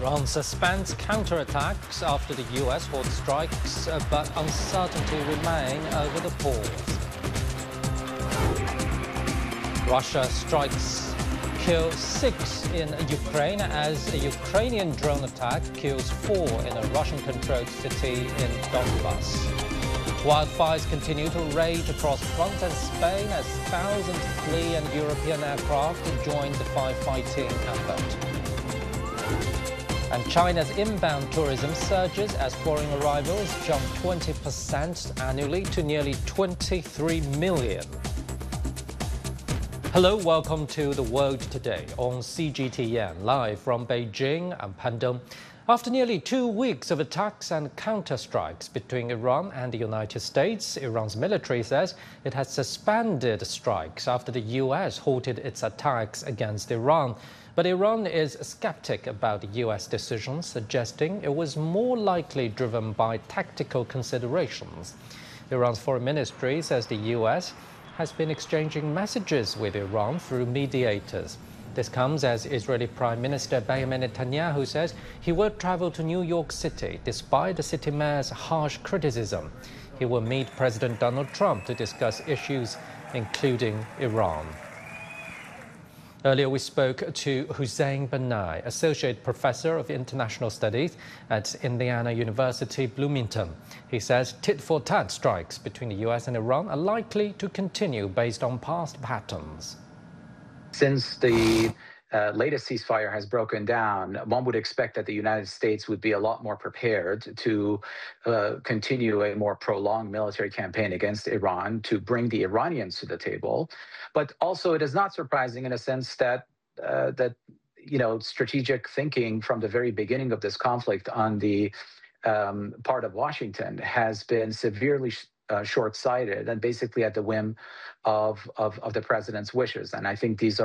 Iran suspends counterattacks after the U.S. halts strikes, but uncertainty remains over the pause. Russia strikes kill 6 in Ukraine as a Ukrainian drone attack kills 4 in a Russian-controlled city in Donbass. Wildfires continue to rage across France and Spain as thousands flee and European aircraft join the firefighting effort. And China's inbound tourism surges as foreign arrivals jump 20% annually to nearly 23 million. Hello, welcome to The World Today on CGTN, live from Beijing. I'm Pan Dong. After nearly 2 weeks of attacks and counterstrikes between Iran and the United States, Iran's military says it has suspended strikes after the U.S. halted its attacks against Iran. But Iran is skeptic about the U.S. decision, suggesting it was more likely driven by tactical considerations. Iran's foreign ministry says the U.S. has been exchanging messages with Iran through mediators. This comes as Israeli Prime Minister Benjamin Netanyahu says he will travel to New York City despite the city mayor's harsh criticism. He will meet President Donald Trump to discuss issues including Iran. Earlier, we spoke to Hussein Banai, Associate Professor of International Studies at Indiana University, Bloomington. He says tit-for-tat strikes between the U.S. and Iran are likely to continue based on past patterns. Since the latest ceasefire has broken down, one would expect that the United States would be a lot more prepared to continue a more prolonged military campaign against Iran, to bring the Iranians to the table. But also, it is not surprising in a sense that strategic thinking from the very beginning of this conflict on the part of Washington has been severely short-sighted and basically at the whim of the president's wishes. And I think these